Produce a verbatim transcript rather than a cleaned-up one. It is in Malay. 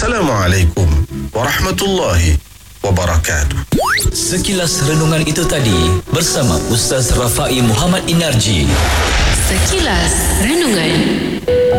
Wassalamualaikum warahmatullahi wabarakatuh. Sekilas renungan itu tadi bersama Ustaz Rafai Muhammad Inarji. Sekilas Renungan.